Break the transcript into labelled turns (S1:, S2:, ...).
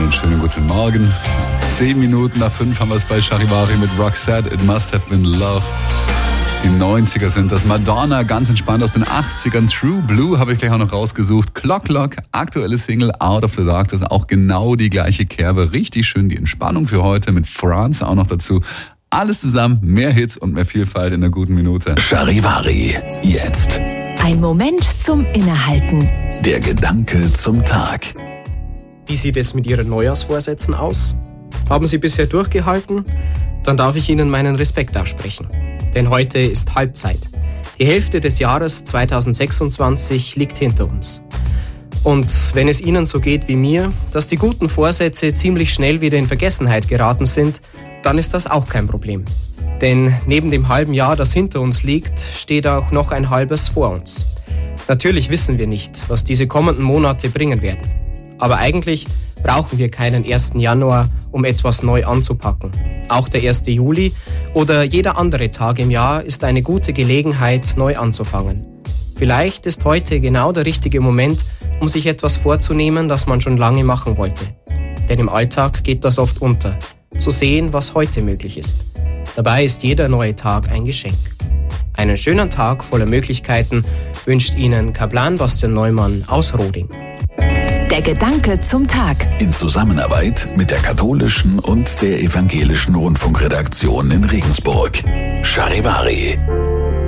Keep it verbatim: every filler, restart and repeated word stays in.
S1: Einen schönen guten Morgen. Zehn Minuten nach fünf haben wir es bei Charivari mit Roxette, It Must Have Been Love. Die neunziger sind das. Madonna, ganz entspannt aus den achtzigern. True Blue habe ich gleich auch noch rausgesucht. Clock Clock, aktuelle Single Out of the Dark. Das ist auch genau die gleiche Kerbe. Richtig schön die Entspannung für heute mit France auch noch dazu. Alles zusammen, mehr Hits und mehr Vielfalt in einer guten Minute.
S2: Charivari, jetzt.
S3: Ein Moment zum Innehalten.
S2: Der Gedanke zum Tag.
S4: Wie sieht es mit Ihren Neujahrsvorsätzen aus? Haben Sie bisher durchgehalten? Dann darf ich Ihnen meinen Respekt aussprechen. Denn heute ist Halbzeit. Die Hälfte des Jahres zweitausendsechsundzwanzig liegt hinter uns. Und wenn es Ihnen so geht wie mir, dass die guten Vorsätze ziemlich schnell wieder in Vergessenheit geraten sind, dann ist das auch kein Problem. Denn neben dem halben Jahr, das hinter uns liegt, steht auch noch ein halbes vor uns. Natürlich wissen wir nicht, was diese kommenden Monate bringen werden. Aber eigentlich brauchen wir keinen ersten Januar, um etwas neu anzupacken. Auch der erste Juli oder jeder andere Tag im Jahr ist eine gute Gelegenheit, neu anzufangen. Vielleicht ist heute genau der richtige Moment, um sich etwas vorzunehmen, das man schon lange machen wollte. Denn im Alltag geht das oft unter. Zu sehen, was heute möglich ist. Dabei ist jeder neue Tag ein Geschenk. Einen schönen Tag voller Möglichkeiten wünscht Ihnen Kaplan Bastian Neumann aus Roding.
S3: Der Gedanke zum Tag.
S2: In Zusammenarbeit mit der katholischen und der evangelischen Rundfunkredaktion in Regensburg. Charivari.